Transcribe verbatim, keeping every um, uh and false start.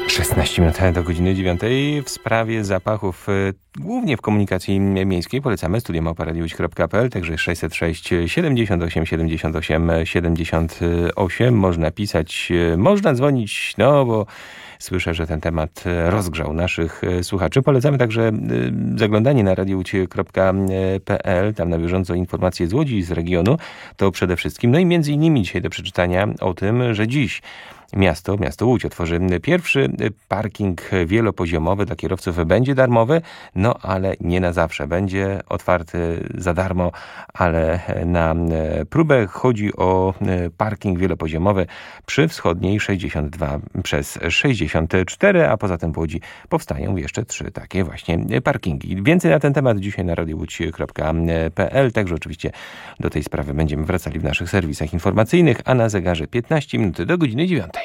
szesnaście minut do godziny dziewiątej. W sprawie zapachów, głównie w komunikacji miejskiej, polecamy studio małpa radio łódź kropka pe el, także sześćset sześć siedemdziesiąt osiem siedemdziesiąt osiem siedemdziesiąt osiem. Można pisać, można dzwonić, no bo słyszę, że ten temat rozgrzał naszych słuchaczy. Polecamy także zaglądanie na radio łódź kropka pe el, tam na bieżąco informacje z Łodzi i z regionu. To przede wszystkim, no i między innymi dzisiaj do przeczytania o tym, że dziś Miasto, miasto Łódź otworzy pierwszy parking wielopoziomowy dla kierowców. Będzie darmowy, no ale nie na zawsze. Będzie otwarty za darmo, ale na próbę. Chodzi o parking wielopoziomowy przy Wschodniej sześćdziesiąt dwa przez sześćdziesiąt cztery, a poza tym w Łodzi powstają jeszcze trzy takie właśnie parkingi. Więcej na ten temat dzisiaj na radio łódź kropka pe el. Także oczywiście do tej sprawy będziemy wracali w naszych serwisach informacyjnych, a na zegarze piętnaście minut do godziny dziewiątej.